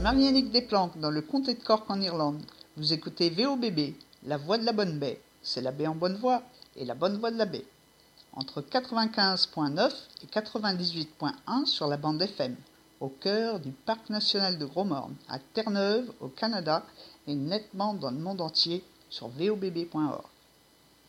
Marie-Annick Desplanques dans le comté de Cork en Irlande. Vous écoutez VOBB, la voix de la bonne baie. C'est la baie en bonne voie et la bonne voix de la baie. Entre 95.9 et 98.1 sur la bande FM, au cœur du Parc national de Gros-Morne, à Terre-Neuve, au Canada, et nettement dans le monde entier sur vobb.org.